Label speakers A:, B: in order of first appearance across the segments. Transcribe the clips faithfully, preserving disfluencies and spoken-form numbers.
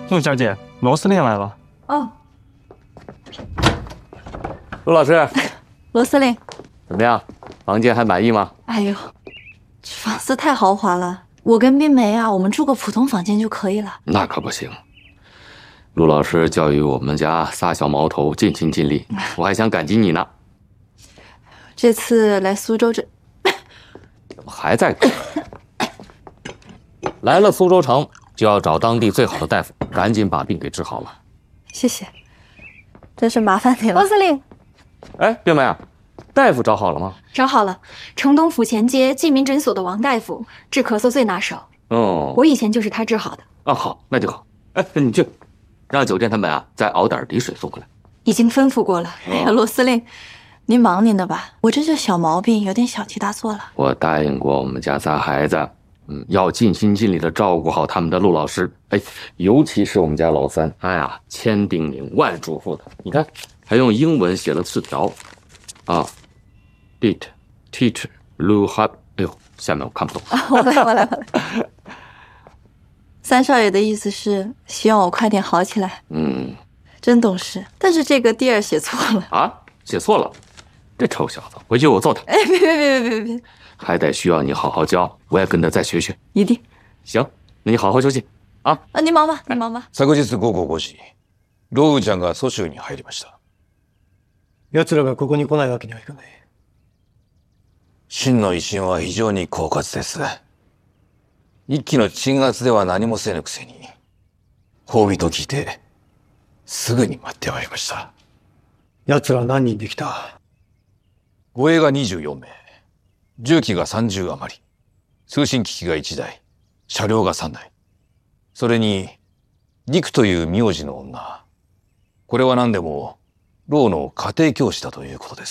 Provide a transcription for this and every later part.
A: 陆小姐，罗司令来了。
B: 哦，
C: 陆老师，
B: 罗司令，
C: 怎么样？房间还满意吗？
B: 哎呦，这房子太豪华了，我跟冰梅啊，我们住个普通房间就可以了。
C: 那可不行。陆老师教育我们家仨小毛头尽心尽力，我还想感激你呢。
B: 这次来苏州这，
C: 怎么还在咳？来了苏州城就要找当地最好的大夫，赶紧把病给治好了。
B: 谢谢，真是麻烦你了，
D: 罗司令。
C: 哎，冰梅啊，大夫找好了吗？
D: 找好了，城东府前街济民诊所的王大夫，治咳嗽最拿手。
C: 哦，
D: 我以前就是他治好的。
C: 啊，好，那就好。哎，你去，让酒店他们啊再熬点底水送过来。
D: 已经吩咐过了。
B: 哎呀，罗司令，您忙您的吧，我这就小毛病，有点小题大做了。
C: 我答应过我们家仨孩子，嗯，要尽心尽力的照顾好他们的陆老师。哎，尤其是我们家老三，他呀千叮咛万嘱咐的，你看还用英文写了字条，啊 ，Did teach Lu have？ 哎呦，下面我看不懂。
B: 啊，我来，我来，我来。三少爷的意思是希望我快点好起来。
C: 嗯，
B: 真懂事，但是这个 dear 写错了
C: 啊，写错了，这臭小子，回去我揍他。
B: 哎，别别别别别别，
C: 还得需要你好好教，我也跟他再学学。
B: 一定。
C: 行，那你好好休息啊。
B: 啊，你忙吧，你忙吧。
E: 昨日午後ご時、ロウちゃんが蘇州に入りました。
A: 奴らがここに来ないわけにはいかない。
E: 真の維新は非常に狡猾です。一期の鎮圧では何もせぬくせに、褒美と聞いて、すぐに待ってまいりました。
A: 奴ら何人できた？
E: 護衛がにじゅうよんめい、重機がさんじゅう余り、通信機器がいちだい、車両がさんだい。それに、陸という名字の女。これは何でも、ローの家庭教師だということです。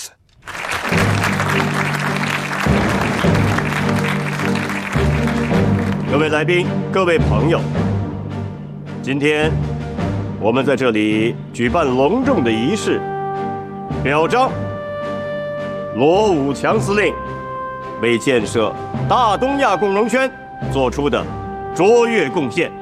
F: 各位来宾，各位朋友，今天我们在这里举办隆重的仪式，表彰罗武强司令为建设大东亚共荣圈做出的卓越贡献。